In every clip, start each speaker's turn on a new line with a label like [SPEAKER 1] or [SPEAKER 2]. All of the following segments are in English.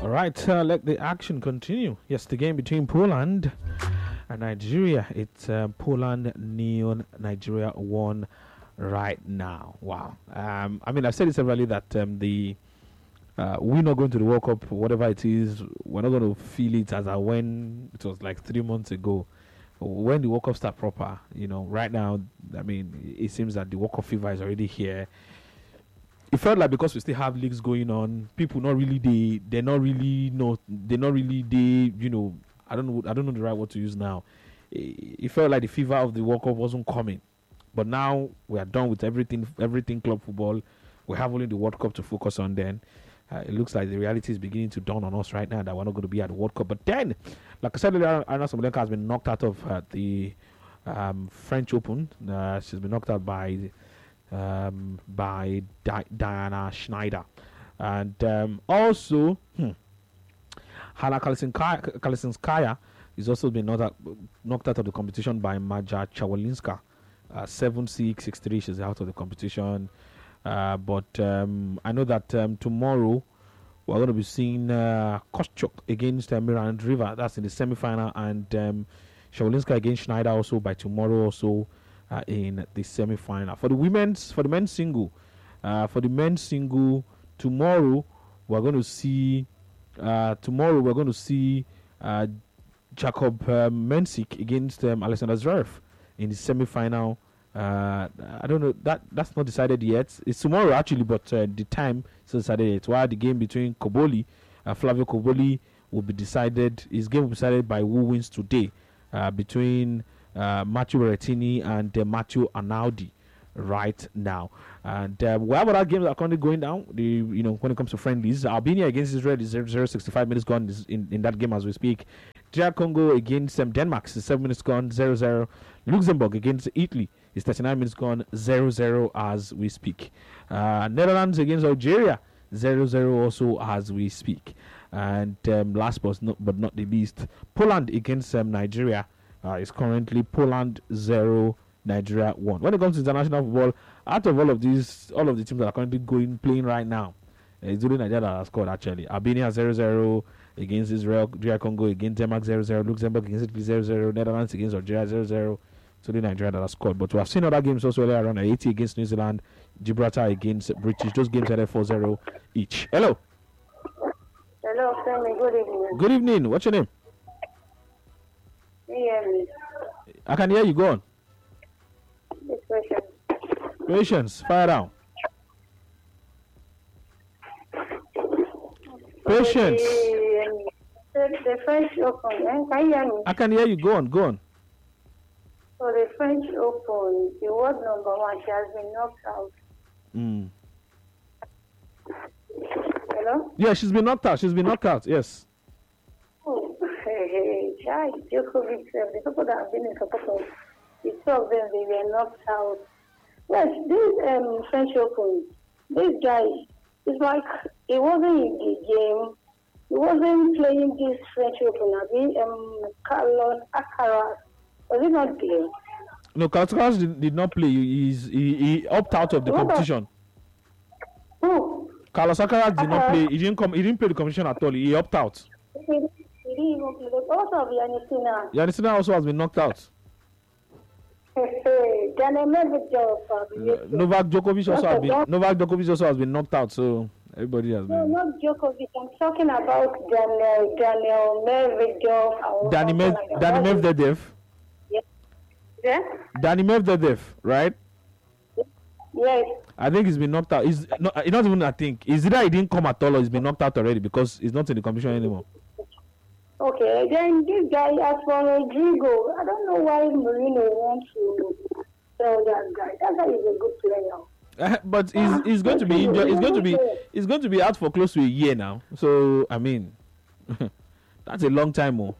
[SPEAKER 1] Right, let the action continue. Yes, the game between Poland and Nigeria. It's Poland nil, Nigeria 1 right now. Wow. I mean, I've said it severally that we're not going to the World Cup, whatever it is. We're not going to feel it as when it was like 3 months ago. When the World Cup start proper, right now, I mean, it seems that the World Cup fever is already here. It felt like because we still have leagues going on, people I don't know the right word to use now. It felt like the fever of the World Cup wasn't coming. But now we are done with everything club football. We have only the World Cup to focus on then. It looks like the reality is beginning to dawn on us right now that we're not going to be at the World Cup. But then, like I said earlier, Aryna Sabalenka has been knocked out of the French Open. She's been knocked out by Diana Schneider. And also, Hana Kalesinskaya is also been knocked out of the competition by Maja Chawalinska. 7-6, 6-3, she's out of the competition. But I know that tomorrow we're going to be seeing Koschuk against Miranda Andreeva. That's in the semi-final. And Chawalinska against Schneider also by tomorrow also in the semi-final. For the men's single, tomorrow we're going to see Jakob Mensik against Alexander Zverev in the semi-final. I don't know, that's not decided yet. It's tomorrow actually, but the time is not decided yet. While the game between Flavio Koboli will be decided. His game will be decided by who wins today between Matteo Berrettini and Matteo Arnaldi right now. And we have other games that are currently going down. When it comes to friendlies, Albania against Israel is 0-0, 65 minutes gone in that game as we speak. DR Congo against Denmark is 7 minutes gone, 0-0. Luxembourg against Italy is 39 minutes gone, 0-0 as we speak. Netherlands against Algeria, 0-0 also as we speak. And last but not the least, Poland against Nigeria is currently Poland 0, Nigeria 1. When it comes to international football, out of all of the teams that are currently playing right now, it's only Nigeria that has scored actually. Albania 0-0 against Israel, DR Congo against Denmark 0-0, Luxembourg against Italy 0-0, Netherlands against Algeria 0-0. It's only Nigeria that has scored. But we have seen other games also earlier on. Haiti against New Zealand, Gibraltar against British. Those games ended 4-0 each. Hello.
[SPEAKER 2] Hello, Femi. Good evening.
[SPEAKER 1] Good evening. What's your name? I can hear you. Go on. Patience. Fire down. Patience.
[SPEAKER 2] The French Open. Can you hear me?
[SPEAKER 1] I can hear you. Go on.
[SPEAKER 2] So the French Open, the world number 1, she has been knocked out. Hello?
[SPEAKER 1] Yeah, she's been knocked out. Yes.
[SPEAKER 2] Oh, Djokovic, the people that have been in support of the two of them, they were knocked out. Yes, this French Open, this guy, it's like he wasn't in the game. He wasn't playing this French Open. Carlos Alcaraz, was he not there?
[SPEAKER 1] No, Carlos Alcaraz did not play. He opted out of the competition.
[SPEAKER 2] Who?
[SPEAKER 1] Carlos Alcaraz did not play. He didn't play the competition at all. He opted out.
[SPEAKER 2] He didn't even play. Also, Yannick
[SPEAKER 1] Sinner also has been knocked out. Novak Djokovic also has been knocked out. So everybody has been.
[SPEAKER 2] No, not Djokovic. I'm talking about Daniel Medvedev.
[SPEAKER 1] Danny Medvedev.
[SPEAKER 2] Yeah.
[SPEAKER 1] Danny Medvedev, right?
[SPEAKER 2] Yes.
[SPEAKER 1] I think he's been knocked out. He's not even. I think is either he didn't come at all or he's been knocked out already because he's not in the competition anymore.
[SPEAKER 2] Okay, then this guy, as for Rodrigo, I don't know why Mourinho wants to sell that guy. That guy is a good player.
[SPEAKER 1] But he's going to be injured. He's going to be out for close to a year now. So I mean, that's a long time more.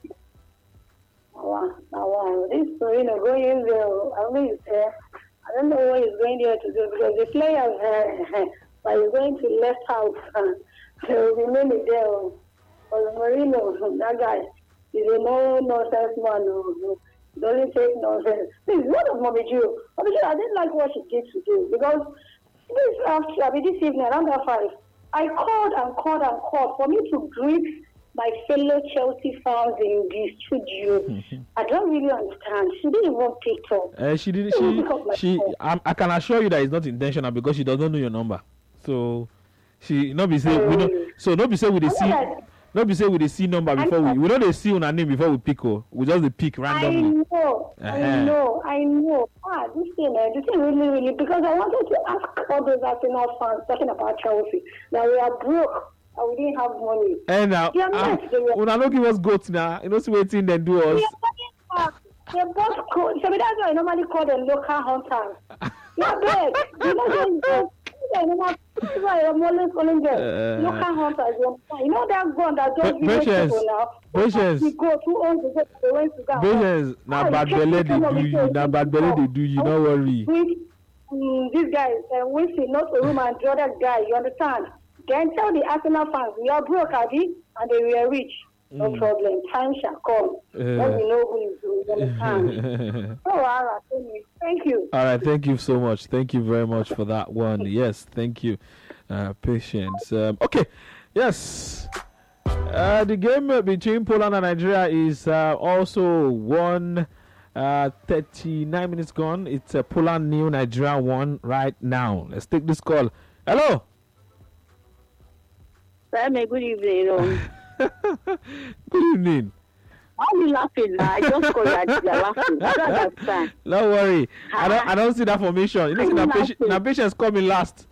[SPEAKER 2] This Mourinho going there. I don't know what he's going there to do because the players but he's going to left out. They will remain there. But Mourinho, that guy, is a no-nonsense man. Doesn't take nonsense. Please, what of Mobiju? I didn't like what she did today because this evening, around 5, I called for me to greet my fellow Chelsea fans in the studio. I don't really understand. She didn't even pick up.
[SPEAKER 1] She didn't. I can assure you that it's not intentional because she does not know your number. So she not be say we know. So not be say with the C. Not be say with the C number before we don't see on her name before we pick her. We just pick randomly.
[SPEAKER 2] I know. This thing really, because I wanted to ask all those Arsenal fans talking about Chelsea that we are broke and we didn't have money.
[SPEAKER 1] And now, when I don't give us goats now, you know, see what thing they do us.
[SPEAKER 2] They're both cool. So that's why I normally call them local hunters. Yeah, big. You know, that's why I'm always calling them local hunters. You know that gun that just people now.
[SPEAKER 1] Patience.
[SPEAKER 2] Patience.
[SPEAKER 1] Now bad belly they do you. Now bad belly they do you. Don't worry.
[SPEAKER 2] These guys, Winston, not a woman, the other guy. You understand? Then tell the Arsenal fans we are broke, Adi, and they were rich. No problem. Time shall come. Let me know who is doing. You understand? Thank you.
[SPEAKER 1] All right, thank you so much. Thank you very much for that one. Yes, thank you. Patience. Okay, yes. The game between Poland and Nigeria is also 39 minutes gone. It's Poland nil, Nigeria 1 right now. Let's take this call. Hello.
[SPEAKER 3] Good evening.
[SPEAKER 1] Good evening.
[SPEAKER 3] Why are you laughing now? I just call you you're laughing. I don't understand.
[SPEAKER 1] Don't worry. I don't see that formation. You know, the patience coming last.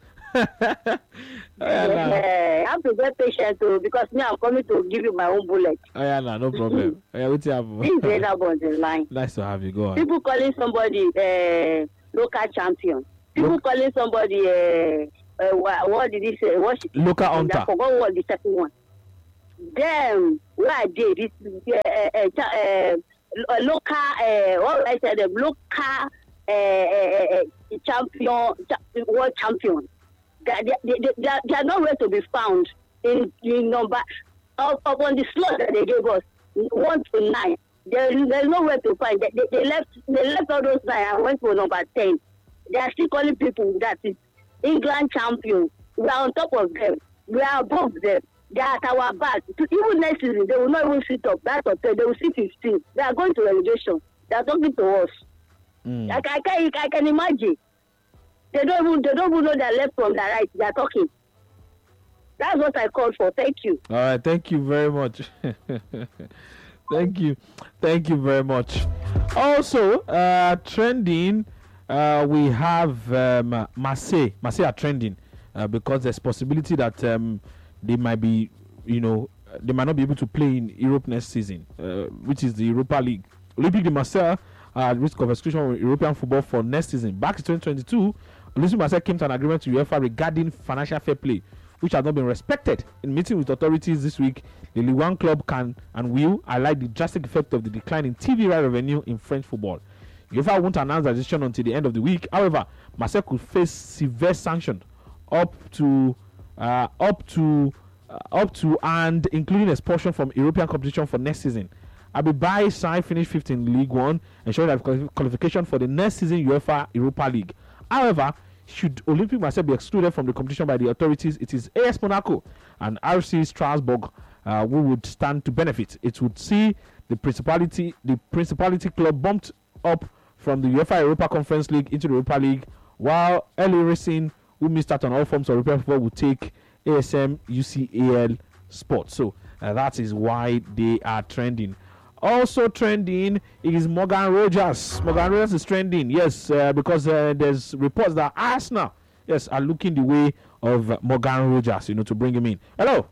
[SPEAKER 3] I have to get patient too because now I'm coming to give you my own bullet.
[SPEAKER 1] No problem. What's
[SPEAKER 3] this is the other on the line.
[SPEAKER 1] Nice to have you. Go on.
[SPEAKER 3] People calling somebody local champion. People calling somebody what did he say?
[SPEAKER 1] Local hunter.
[SPEAKER 3] I forgot what the second one. Them where I did this local what I said local champion world champion. They are nowhere to be found in number upon the slot that they gave us 1 to 9. There's nowhere to find. They left all those 9 and went for number 10. They are still calling people that is England champion. We are on top of them. We are above them. They are at our back. Even next season, they will not even sit up. That's okay. They will sit 15. They are going to relegation. They are talking to us. I can imagine. They don't even know their left from their right. They are talking. That's what I called for. Thank you.
[SPEAKER 1] All right. Thank you very much. Thank you very much. Also, trending, we have Marseille. Marseille are trending because there's possibility that they might be, they might not be able to play in Europe next season, which is the Europa League. Olympique de Marseille at risk of exclusion from European football for next season. Back in 2022, Olympique de Marseille came to an agreement with UEFA regarding financial fair play, which has not been respected. In meeting with authorities this week, the Ligue 1 club can and will highlight the drastic effect of the decline in TV right revenue in French football. UEFA won't announce the decision until the end of the week. However, Marseille could face severe sanctions up to and including expulsion from European competition for next season. Abibai side finished 5th in League 1, ensuring that qualification for the next season UEFA Europa League. However, should Olympique Marseille be excluded from the competition by the authorities, it is AS Monaco and RC Strasbourg who would stand to benefit. It would see the Principality club bumped up from the UEFA Europa Conference League into the Europa League, while LA Racing, who missed out on all forms of European football, would take ASM UCAL Sports. So that is why they are trending. Also trending is Morgan Rogers. Morgan Rogers is trending, yes, because there's reports that Arsenal, yes, are looking the way of Morgan Rogers, to bring him in. Hello.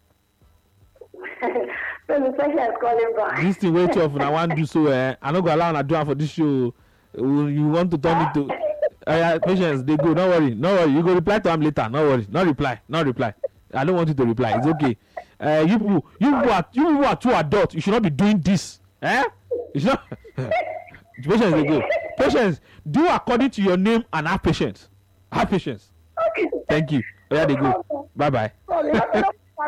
[SPEAKER 1] This thing way too often. I want to do so. I'm not going to allow to do it for this show. You want to turn me to patience? They go. Don't worry. You go reply to him later. No worry. Not reply. I don't want you to reply. It's okay. You people are too adult. You should not be doing this. You should not. Patience, they go. Patience, do according to your name and have patience. Have patience.
[SPEAKER 2] Okay.
[SPEAKER 1] Thank you. There they go. Bye. Bye.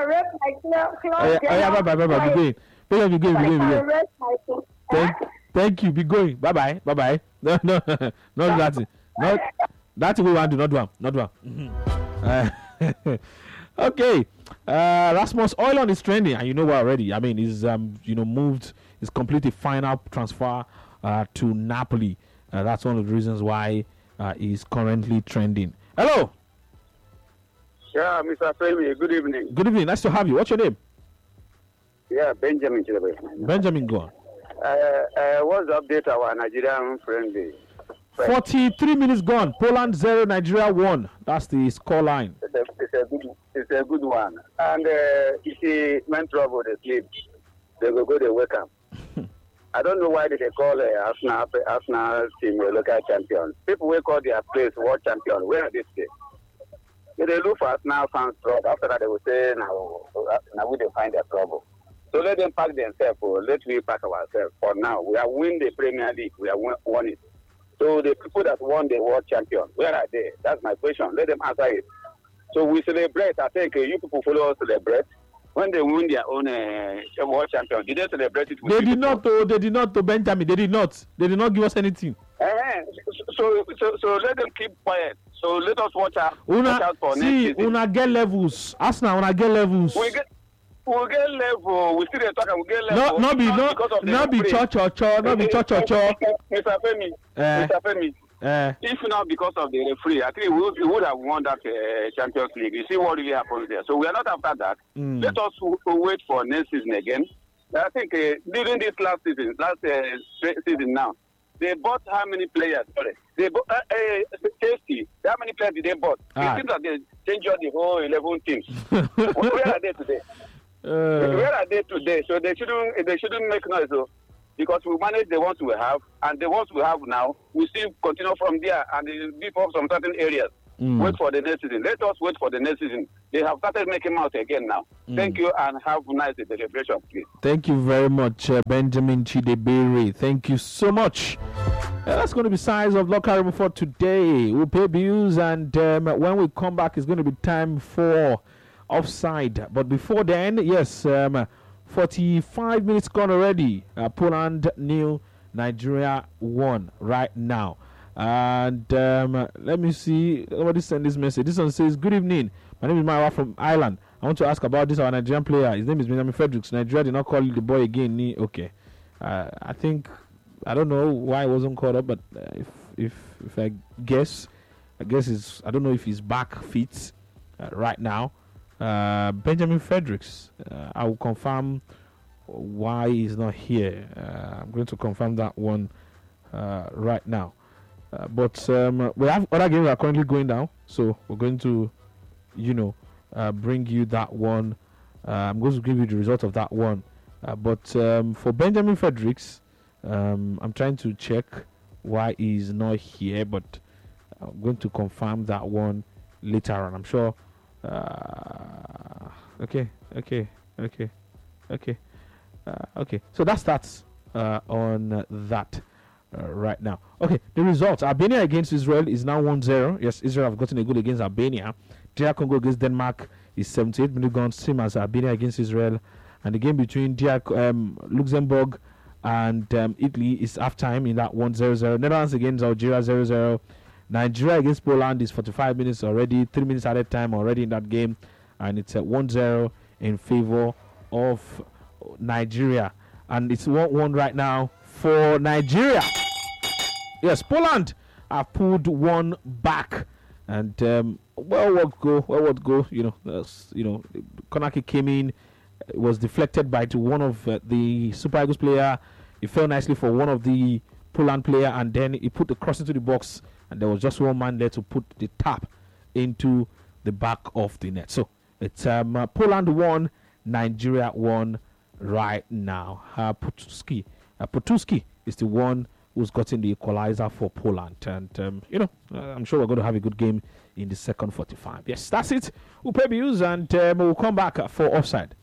[SPEAKER 1] Be going. Patience, be going. Thank you. Be going. Bye. No, not that. Not that we want to not do. Okay. Rasmus Højlund is trending, and you know what already. I mean, he's moved. He's completed final transfer to Napoli. That's one of the reasons why he's currently trending. Hello.
[SPEAKER 4] Yeah, Mr. Femi, good evening.
[SPEAKER 1] Good evening. Nice to have you. What's your name?
[SPEAKER 4] Yeah, Benjamin.
[SPEAKER 1] Benjamin, go on.
[SPEAKER 4] What's the update our Nigerian friend?
[SPEAKER 1] 43 minutes gone. Poland 0, Nigeria 1. That's the score line.
[SPEAKER 4] It's a good one. And you see, when trouble they sleep, they go they wake up. I don't know why they call Arsenal team a local champion. People will call their place world champion. Where are they today? They look for Arsenal fans trouble. After that, they will say, now we find their trouble. So let them pack themselves, or let we pack ourselves. For now, we have won the Premier League. We have won it. So the people that won the world champion, where are they? That's my question. Let them answer it. So we celebrate. I think you people follow us celebrate. When they win their own world champion, did they celebrate it?
[SPEAKER 1] They did not, Benjamin. They did not. They did not give us anything.
[SPEAKER 4] So let them keep quiet. So let us watch out for next season.
[SPEAKER 1] Una get levels. Arsenal, una get levels.
[SPEAKER 4] We'll get level. We still talk. We'll get level.
[SPEAKER 1] Not be church.
[SPEAKER 4] Mr. Femi. If not because of the referee, I think we would have won that Champions League. You see what really happens there. So we are not after that. Let us wait for next season again. I think during this last season now, they bought how many players? Sorry. They bought Chelsea. How many players did they bought? It seems that they changed the whole 11 teams. Where are they today? Where are they today? So they shouldn't make noise. So, because we manage the ones we have, and the ones we have now, we still continue from there and beef up some certain areas. Wait for the next season. Let us wait for the next season. They have started making out again now. Thank you, and have a nice celebration, please.
[SPEAKER 1] Thank you very much, Benjamin Chidebere. Thank you so much. That's going to be size of local room for today. We'll pay bills, and when we come back, it's going to be time for offside. But before then, yes, 45 minutes gone already. Poland 0, Nigeria 1 right now. And let me see. Somebody sent this message. This one says, "Good evening. My name is Mara from Ireland. I want to ask about this our Nigerian player. His name is Benjamin Fredericks. Nigeria did not call the boy again. Okay. I think I don't know why I wasn't called up, but if I guess I don't know if he's back fit right now. Benjamin Fredericks. I will confirm why he's not here. I'm going to confirm that one right now. But we have other games that are currently going down, so we're going to, bring you that one. I'm going to give you the result of that one. But for Benjamin Fredericks, I'm trying to check why he's not here, but I'm going to confirm that one later on. I'm sure. Okay. So that starts on that. Right now. Okay, the results. Albania against Israel is now 1-0. Yes, Israel have gotten a goal against Albania. DR Congo against Denmark is 78 minutes gone, same as Albania against Israel. And the game between Luxembourg and Italy is half-time in that 1-0. Netherlands against Algeria 0-0. Nigeria against Poland is 45 minutes already, 3 minutes added time already in that game. And it's at 1-0 in favor of Nigeria. And it's 1-1 right now for Nigeria. Yes, Poland have pulled one back, and well what go. Corner kick came in, it was deflected by one of the Super Eagles player. It fell nicely for one of the Poland player, and then he put the cross into the box, and there was just one man there to put the tap into the back of the net. So it's Poland 1, Nigeria 1 right now. Potuski is the one who's gotten the equalizer for Poland. And, I'm sure we're going to have a good game in the second 45. Yes, that's it. We'll pay bills and we'll come back for offside.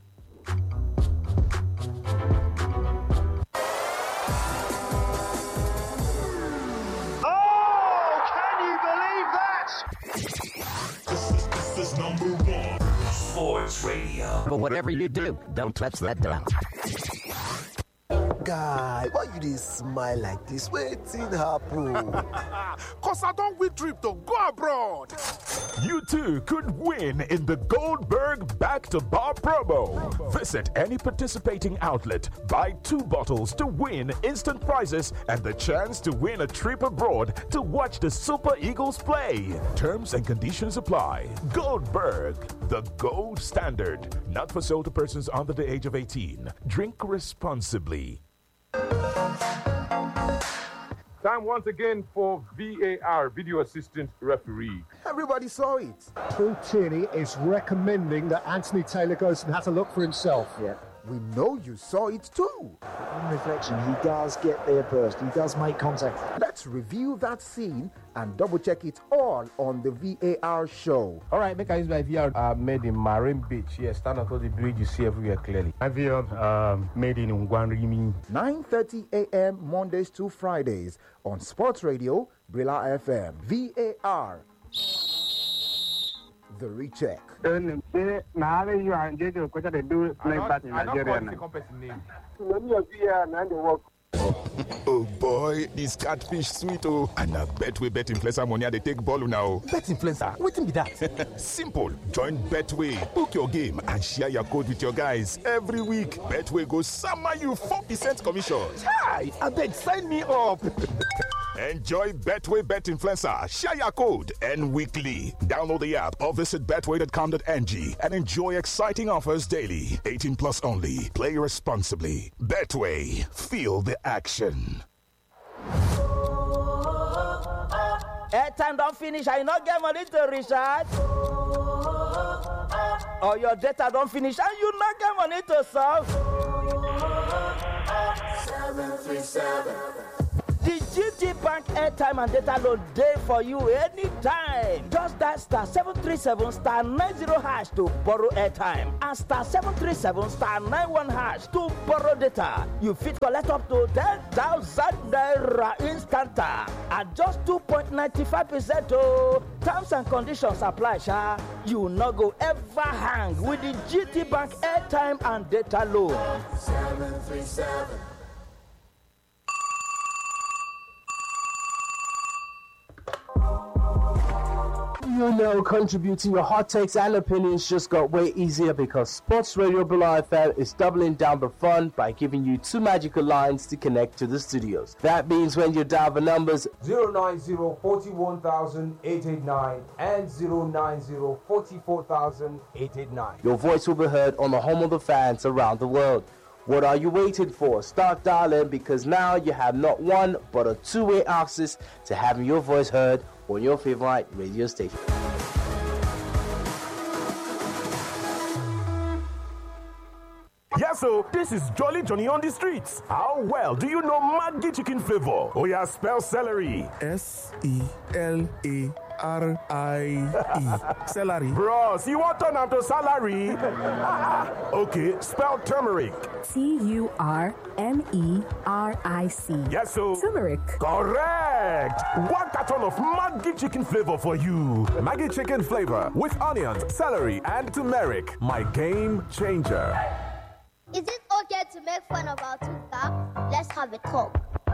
[SPEAKER 5] Oh, can you believe that?
[SPEAKER 6] This is number 1 Sports Radio.
[SPEAKER 7] But whatever you do, don't touch that dial. Guy, why you dey smile like this? Wetin happen?
[SPEAKER 8] Cause I don't win trip to go abroad.
[SPEAKER 9] You too could win in the Goldberg Back to Bar promo. Visit any participating outlet, buy 2 bottles to win instant prizes and the chance to win a trip abroad to watch the Super Eagles play. Terms and conditions apply. Goldberg, the gold standard. Not for sale to persons under the age of 18. Drink responsibly.
[SPEAKER 10] Time once again for VAR, Video Assistant Referee.
[SPEAKER 7] Everybody saw it.
[SPEAKER 11] Paul Tierney is recommending that Anthony Taylor goes and has a look for himself.
[SPEAKER 7] Yeah. We know you saw it too.
[SPEAKER 12] On reflection, he does get there first. He does make contact.
[SPEAKER 7] Let's review that scene and double check it all on the VAR show.
[SPEAKER 13] All right, make I use my VR made in Marine Beach. Yes, stand on the bridge, you see everywhere clearly. My VR made in Ngwanrimi.
[SPEAKER 7] 9:30 a.m. Mondays to Fridays on Sports Radio, Brilla FM. VAR. The recheck.
[SPEAKER 10] I don't
[SPEAKER 9] Oh boy, this catfish sweet oh. And I bet we bet influencer money they take ball now.
[SPEAKER 7] Bet influencer, wetin be that?
[SPEAKER 9] Simple. Join Betway. Book your game and share your code with your guys every week. Betway goes summer you 4% commission.
[SPEAKER 7] Hi, I bet sign me up.
[SPEAKER 9] Enjoy Betway Bet Influencer. Share your code and weekly. Download the app or visit betway.com.ng and enjoy exciting offers daily. 18 plus only. Play responsibly. Betway. Feel the action.
[SPEAKER 14] Airtime don't finish. I not get money to recharge. Or your data don't finish and you not get money to solve. 737. The GT Bank airtime and data load day for you anytime. Just dial star 737 star 90 hash to borrow airtime and star 737 star 91 hash to borrow data. You fit collect up to 10,000 naira instanta at just 2.95%. Oh, terms and conditions apply, sha. You no go ever hang with the GT Bank airtime and data load. 737.
[SPEAKER 15] You know, contributing your hot takes and opinions just got way easier because Sports Radio Brilla FM is doubling down the fun by giving you 2 magical lines to connect to the studios. That means when you dial the numbers
[SPEAKER 16] 090-41,889 and 090-44,889,
[SPEAKER 15] your voice will be heard on the home of the fans around the world. What are you waiting for? Start dialing because now you have not one but a 2-way access to having your voice heard on your favorite radio station.
[SPEAKER 9] Yeah, so this is Jolly Johnny on the streets. How well do you know Maggi chicken flavor? Oh yeah, spell celery.
[SPEAKER 17] S-E-L-A-R-I-E. Celery.
[SPEAKER 9] Bros, you want to turn out to salary? Okay, spell turmeric.
[SPEAKER 18] T-U-R-M-E-R-I-C.
[SPEAKER 9] Yes, so.
[SPEAKER 18] Turmeric.
[SPEAKER 9] Correct. 1 carton of Maggi chicken flavor for you.
[SPEAKER 17] Maggi chicken flavor with onions, celery, and turmeric. My game changer.
[SPEAKER 19] Is it okay to make fun of our tooth gap? Let's have a talk.